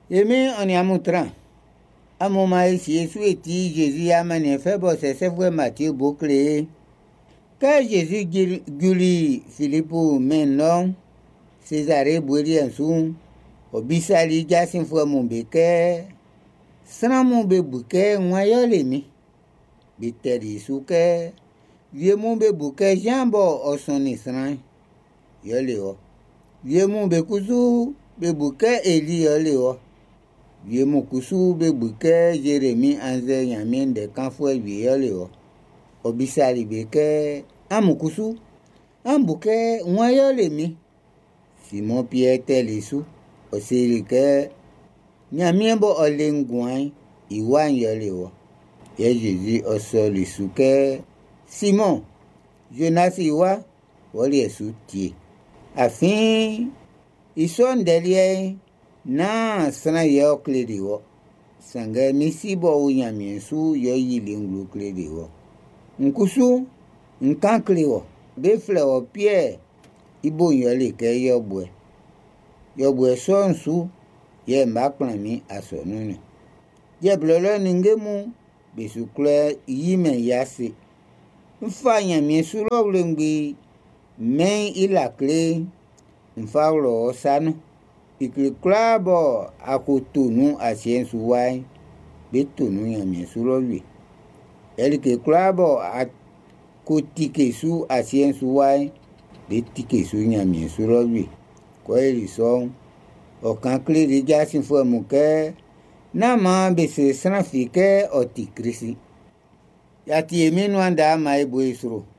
Emi on yamutran. Amoma Jésus eti Jésus amane fait bon c'est frère Matthieu Bouclé. Quand Jésus guli Philippe maintenant Césarée Bourien sou obisali jasin fo mon beke sana mon bebuke ngoyole mi biteri suke vie mon bebuke jambo osoni sran yole o vie mon bekuzu bebuke Eli yole o vie mon kusu bebuke Jérémie anze yamin de kanfo yole o obisali beke amukusu ambuke ngoyole mi Simon Pierre telisu osirike nyamiembo olengwan iwan yolewo ye Jésus osolisuke Simon Jonas iwa woli esutie afin isondelie na sana yo klediwo sange misibo unyamiesu yo yilinglu klediwo nkusu nkankliwo beflewo Pierre ibo yole ke yobwe sonsu ye mbakplami asonunu ye blolo ningemu besukle yime yase mfanya miesulo ulengbi men ilakle mfaulo osano ikliklabo akutunu asiensu wai betunu ya miesulo lui elike klabo akutikesu asiensu wai betikesu ya miesulo lui kwa elison ọ̀kan kílìrì jásí fún ẹmùkẹ́ náà máa bèsè sánàfìkẹ́ ọ̀tì kìrìsì yàtì èmi nù àndà àmà ìbò ìṣòro